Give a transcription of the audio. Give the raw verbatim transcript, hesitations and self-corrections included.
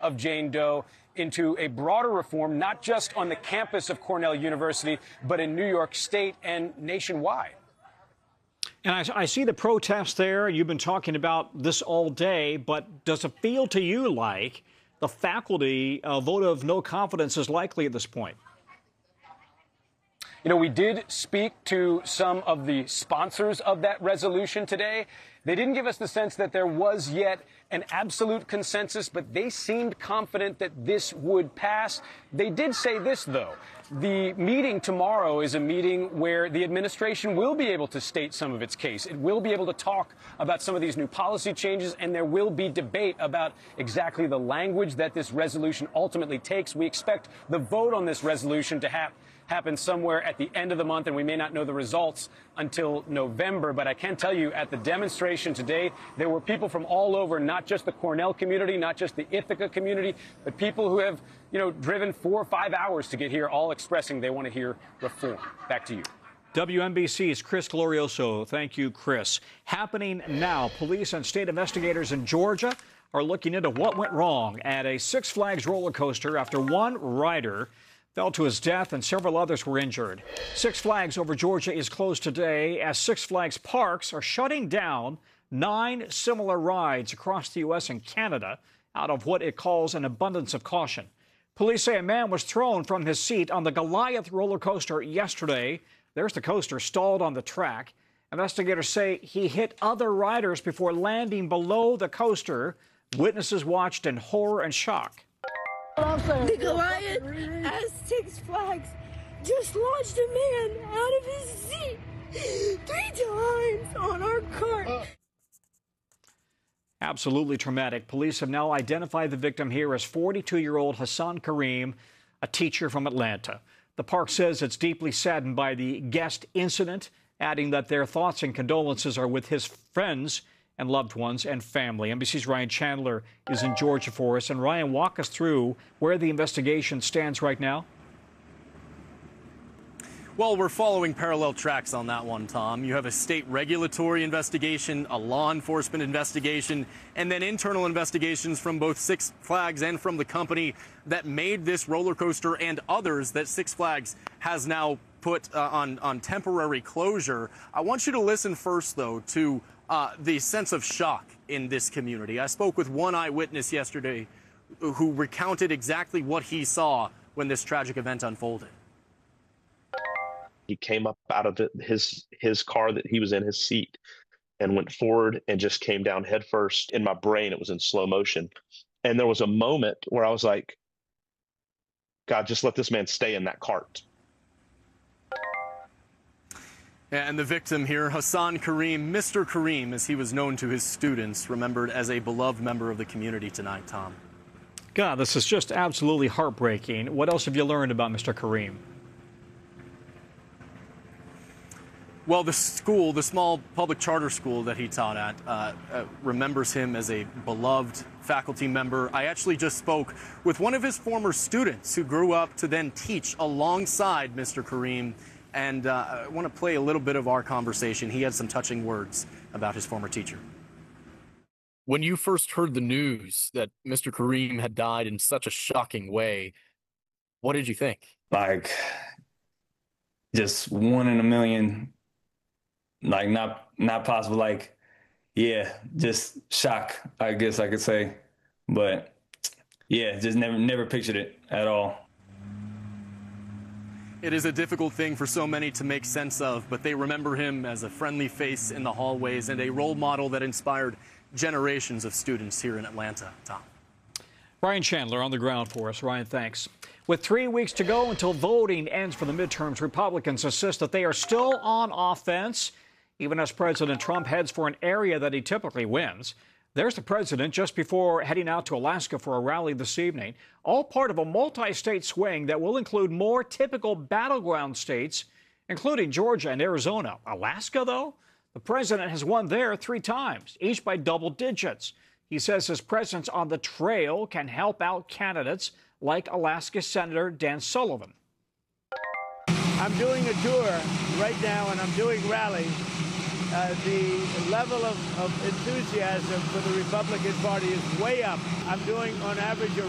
of Jane Doe into a broader reform, not just on the campus of Cornell University, but in New York State and nationwide. And I, I see the protests there. You've been talking about this all day, but does it feel to you like the faculty uh, vote of no confidence is likely at this point? You know, we did speak to some of the sponsors of that resolution today. They didn't give us the sense that there was yet an absolute consensus, but they seemed confident that this would pass. They did say this, though. The meeting tomorrow is a meeting where the administration will be able to state some of its case. It will be able to talk about some of these new policy changes, and there will be debate about exactly the language that this resolution ultimately takes. We expect the vote on this resolution to happen. happen somewhere at the end of the month, and we may not know the results until November. But I can tell you at the demonstration today, there were people from all over, not just the Cornell community, not just the Ithaca community, but people who have, you know, driven four or five hours to get here, all expressing they want to hear reform. Back to you. W N B C's Chris Glorioso. Thank you, Chris. Happening now, police and state investigators in Georgia are looking into what went wrong at a Six Flags roller coaster after one rider fell to his death and several others were injured. Six Flags over Georgia is closed today as Six Flags parks are shutting down nine similar rides across the U S and Canada out of what it calls an abundance of caution. Police say a man was thrown from his seat on the Goliath roller coaster yesterday. There's the coaster stalled on the track. Investigators say he hit other riders before landing below the coaster. Witnesses watched in horror and shock. The Goliath at Six Flags just launched a man out of his seat three times on our cart. Absolutely traumatic. Police have now identified the victim here as forty-two-year-old Hassan Kareem, a teacher from Atlanta. The park says it's deeply saddened by the guest incident, adding that their thoughts and condolences are with his friends and loved ones and family. N B C's Ryan Chandler is in Georgia for us. And Ryan, walk us through where the investigation stands right now. Well, we're following parallel tracks on that one, Tom. You have a state regulatory investigation, a law enforcement investigation, and then internal investigations from both Six Flags and from the company that made this roller coaster and others that Six Flags has now put uh, on, on temporary closure. I want you to listen first, though, to uh, the sense of shock in this community. I spoke with one eyewitness yesterday who recounted exactly what he saw when this tragic event unfolded. He came up out of the, his his car that he was in, his seat, and went forward and just came down headfirst. In my brain, it was in slow motion. And there was a moment where I was like, God, just let this man stay in that cart. And the victim here, Hassan Kareem, Mister Kareem, as he was known to his students, remembered as a beloved member of the community tonight, Tom. God, this is just absolutely heartbreaking. What else have you learned about Mister Kareem? Well, the school, the small public charter school that he taught at, uh, uh, remembers him as a beloved faculty member. I actually just spoke with one of his former students who grew up to then teach alongside Mister Kareem. And uh, I want to play a little bit of our conversation. He had some touching words about his former teacher. When you first heard the news that Mister Kareem had died in such a shocking way, what did you think? Like, just one in a million. Like, not not possible. Like, yeah, just shock, I guess I could say. But yeah, just never never pictured it at all. It is a difficult thing for so many to make sense of, but they remember him as a friendly face in the hallways and a role model that inspired generations of students here in Atlanta. Tom. Ryan Chandler on the ground for us. Ryan, thanks. With three weeks to go until voting ends for the midterms, Republicans insist that they are still on offense, even as President Trump heads for an area that he typically wins. There's the president just before heading out to Alaska for a rally this evening, all part of a multi-state swing that will include more typical battleground states, including Georgia and Arizona. Alaska, though? The president has won there three times, each by double digits. He says his presence on the trail can help out candidates like Alaska Senator Dan Sullivan. I'm doing a tour right now, and I'm doing rallies. Uh, the level of, of enthusiasm for the Republican Party is way up. I'm doing, on average, a